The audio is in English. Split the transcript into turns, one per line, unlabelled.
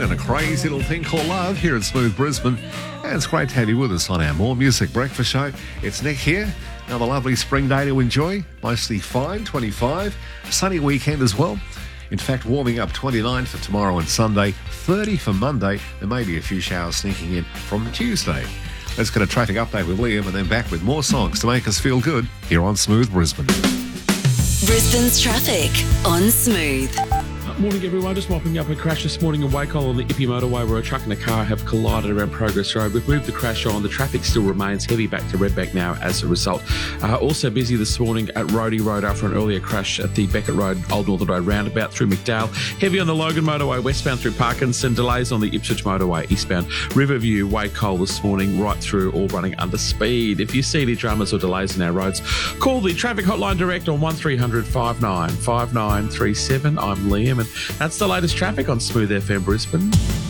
Queen and a crazy little thing called Love here at Smooth Brisbane. And it's great to have you with us on our More Music Breakfast Show. It's Nick here. Another lovely spring day to enjoy. Mostly fine, 25. Sunny weekend as well. In fact, warming up 29 for tomorrow and Sunday, 30 for Monday. There may be a few showers sneaking in from Tuesday. Let's get a traffic update with Liam and then back with more songs to make us feel good here on Smooth Brisbane.
Brisbane's traffic on Smooth.
Morning everyone, just mopping up a crash this morning in Wacol on the Ippy motorway where a truck and a car have collided around Progress Road. We've moved the crash on. The traffic still remains heavy back to Redback now as a result. Also busy this morning at Rhodey Road after an earlier crash at the Beckett Road, Old Northern Road roundabout through McDowell. Heavy on the Logan motorway westbound through Parkinson. Delays on the Ipswich motorway eastbound. Riverview, Wacol this morning right through, all running under speed. If you see any dramas or delays in our roads, call the traffic hotline direct on 1300 59 5937. I'm Liam and that's the latest traffic on Smooth FM Brisbane.